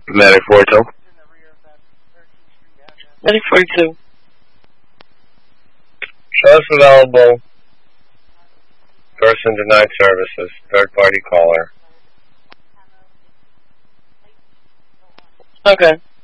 Medic 42. Medic 42. Shows available. Person denied services. Third party caller. Okay.